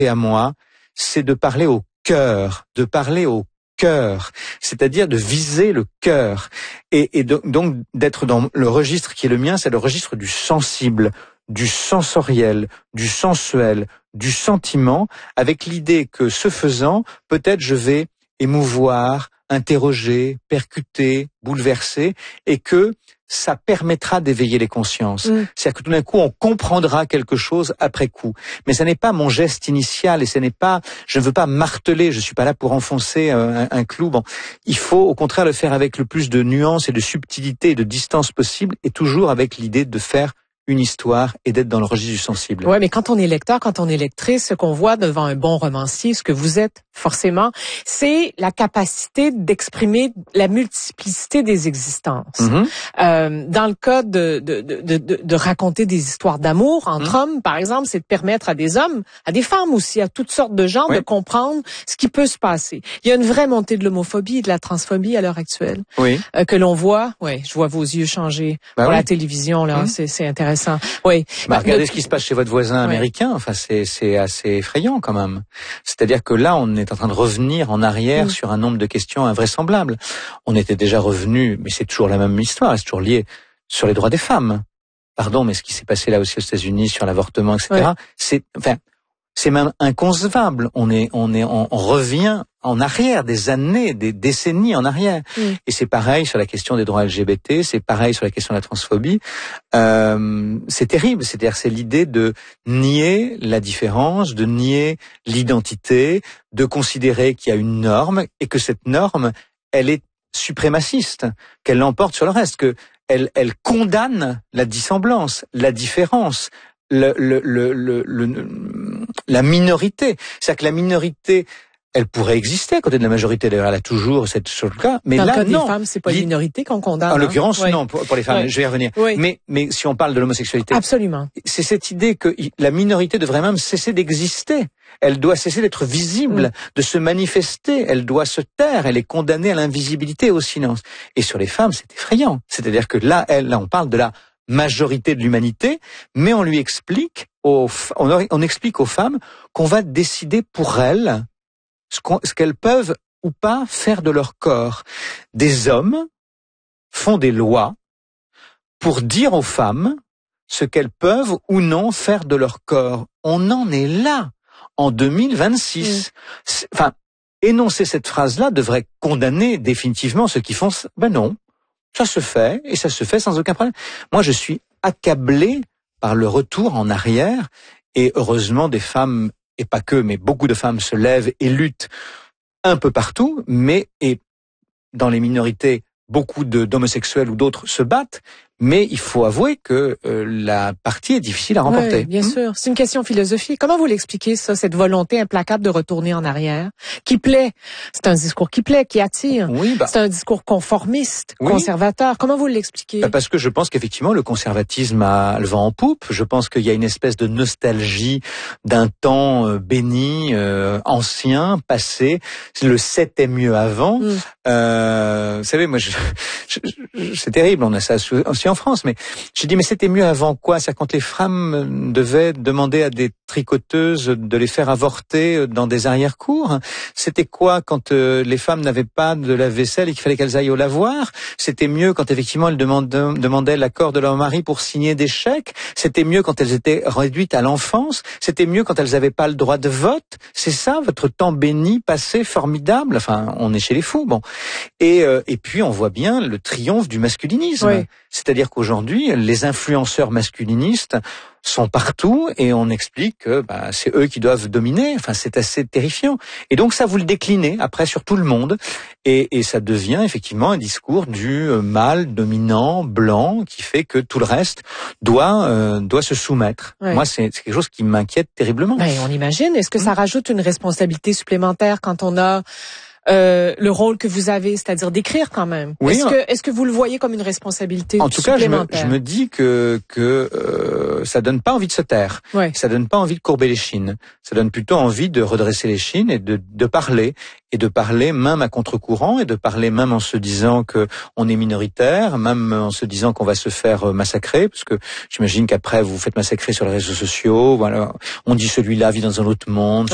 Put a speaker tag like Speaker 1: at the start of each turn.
Speaker 1: à moi, c'est de parler au cœur, c'est-à-dire de viser le cœur, et donc d'être dans le registre qui est le mien, c'est le registre du sensible, du sensoriel, du sensuel, du sentiment, avec l'idée que ce faisant, peut-être je vais émouvoir, interroger, percuter, bouleverser, et que ça permettra d'éveiller les consciences. C'est-à-dire que tout d'un coup, on comprendra quelque chose après coup. Mais ce n'est pas mon geste initial, et ce n'est pas, je ne veux pas marteler, je suis pas là pour enfoncer un clou. Bon, il faut au contraire le faire avec le plus de nuances et de subtilité et de distance possible, et toujours avec l'idée de faire une histoire et d'être dans le registre du sensible.
Speaker 2: Ouais, mais quand on est lecteur, quand on est lectrice, ce qu'on voit devant un bon romancier, ce que vous êtes forcément, c'est la capacité d'exprimer la multiplicité des existences. Dans le cas de raconter des histoires d'amour entre hommes, par exemple, c'est de permettre à des hommes, à des femmes aussi, à toutes sortes de gens de comprendre ce qui peut se passer. Il y a une vraie montée de l'homophobie et de la transphobie à l'heure actuelle que l'on voit. Oui, je vois vos yeux changer pour la télévision là, c'est intéressant. Oui.
Speaker 1: Regardez ce qui se passe chez votre voisin américain. Enfin, c'est assez effrayant quand même. C'est-à-dire que là, on est en train de revenir en arrière sur un nombre de questions invraisemblables. On était déjà revenu, mais c'est toujours la même histoire. C'est toujours lié sur les droits des femmes. Pardon, mais ce qui s'est passé là aussi aux États-Unis sur l'avortement, etc. C'est même inconcevable. On revient en arrière, des années, des décennies en arrière. Et c'est pareil sur la question des droits LGBT, c'est pareil sur la question de la transphobie. C'est terrible. C'est-à-dire, c'est l'idée de nier la différence, de nier l'identité, de considérer qu'il y a une norme et que cette norme, elle est suprémaciste, qu'elle l'emporte sur le reste, que elle condamne la dissemblance, la différence, la minorité. C'est-à-dire que la minorité, elle pourrait exister à côté de la majorité. D'ailleurs, elle a toujours cette chose-là. Mais
Speaker 2: dans
Speaker 1: là,
Speaker 2: le cas
Speaker 1: non.
Speaker 2: des femmes, c'est pas une minorité qu'on condamne.
Speaker 1: En l'occurrence, non, pour les femmes. Je vais y revenir. Mais si on parle de l'homosexualité.
Speaker 2: Absolument.
Speaker 1: C'est cette idée que la minorité devrait même cesser d'exister. Elle doit cesser d'être visible, de se manifester. Elle doit se taire. Elle est condamnée à l'invisibilité et au silence. Et sur les femmes, c'est effrayant. C'est-à-dire que là, on parle de la majorité de l'humanité, mais on lui explique, on explique aux femmes qu'on va décider pour elles ce qu'elles peuvent ou pas faire de leur corps. Des hommes font des lois pour dire aux femmes ce qu'elles peuvent ou non faire de leur corps. On en est là, en 2026. Enfin, énoncer cette phrase-là devrait condamner définitivement ceux qui font... Ben non. Ça se fait, et ça se fait sans aucun problème. Moi, je suis accablé par le retour en arrière, et heureusement, des femmes, et pas que, mais beaucoup de femmes se lèvent et luttent un peu partout, et dans les minorités, beaucoup d'homosexuels ou d'autres se battent, mais il faut avouer que la partie est difficile à remporter.
Speaker 2: Oui, bien sûr. C'est une question philosophique. Comment vous l'expliquez, ça, cette volonté implacable de retourner en arrière, qui plaît? C'est un discours qui plaît, qui attire. C'est un discours conformiste, conservateur. Comment vous l'expliquez?
Speaker 1: Parce que je pense qu'effectivement, le conservatisme a le vent en poupe. Je pense qu'il y a une espèce de nostalgie d'un temps béni, ancien, passé. Le 7 est mieux avant. Vous savez, moi, c'est terrible, on a ça aussi en France, mais j'ai dit, mais c'était mieux avant quoi? C'est quand les femmes devaient demander à des tricoteuses de les faire avorter dans des arrière-cours. C'était quoi quand les femmes n'avaient pas de lave-vaisselle et qu'il fallait qu'elles aillent au lavoir? C'était mieux quand effectivement elles demandaient l'accord de leur mari pour signer des chèques? C'était mieux quand elles étaient réduites à l'enfance? C'était mieux quand elles n'avaient pas le droit de vote? C'est ça, votre temps béni, passé, formidable? Enfin, on est chez les fous, bon. Et puis, on voit bien le triomphe du masculinisme. C'est-à-dire qu'aujourd'hui, les influenceurs masculinistes sont partout et on explique que c'est eux qui doivent dominer. Enfin, c'est assez terrifiant. Et donc, ça, vous le déclinez après sur tout le monde. Et ça devient effectivement un discours du mâle dominant, blanc, qui fait que tout le reste doit se soumettre. Moi, c'est quelque chose qui m'inquiète terriblement.
Speaker 2: On imagine. Est-ce que ça rajoute une responsabilité supplémentaire quand on a le rôle que vous avez, c'est-à-dire d'écrire quand même. Est-ce que vous le voyez comme une responsabilité supplémentaire?
Speaker 1: En tout cas, je me dis que ça donne pas envie de se taire. Ça donne pas envie de courber les chines. Ça donne plutôt envie de redresser les chines et de parler. Et de parler même à contre-courant, et de parler même en se disant que on est minoritaire, même en se disant qu'on va se faire massacrer, parce que j'imagine qu'après vous vous faites massacrer sur les réseaux sociaux. Voilà, on dit celui-là vit dans un autre monde.